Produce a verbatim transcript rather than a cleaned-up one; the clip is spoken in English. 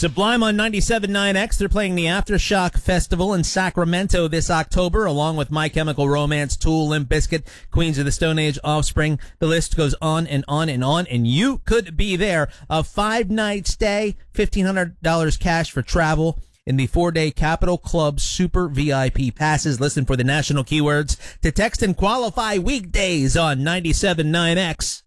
Sublime on ninety-seven point nine X. They're playing the Aftershock Festival in Sacramento this October, along with My Chemical Romance, Tool, Limp Bizkit, Queens of the Stone Age, Offspring. The list goes on and on and on, and you could be there. A five-night stay, fifteen hundred dollars cash for travel in the four-day Capitol Club Super V I P passes. Listen for the national keywords to text and qualify weekdays on ninety-seven point nine X.